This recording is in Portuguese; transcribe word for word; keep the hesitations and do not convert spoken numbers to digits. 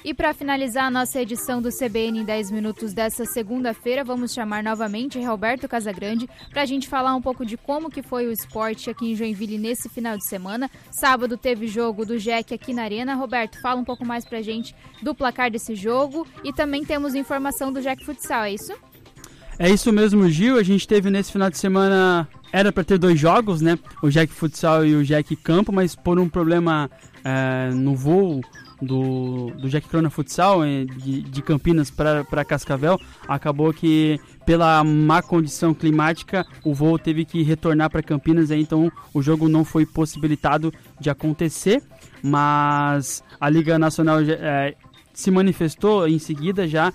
E para finalizar a nossa edição do C B N em dez minutos dessa segunda-feira, vamos chamar novamente Roberto Casagrande para a gente falar um pouco de como que foi o esporte aqui em Joinville nesse final de semana. Sábado teve jogo do J E C aqui na Arena. Roberto, fala um pouco mais para a gente do placar desse jogo e também temos informação do J E C Futsal, é isso? É isso mesmo, Gil. A gente teve nesse final de semana, era para ter dois jogos, né? O J E C Futsal e o J E C Campo, mas por um problema é, no voo do, do J E C Crona Futsal, de, de Campinas para Cascavel, acabou que pela má condição climática o voo teve que retornar para Campinas, então o jogo não foi possibilitado de acontecer, mas a Liga Nacional é, se manifestou em seguida já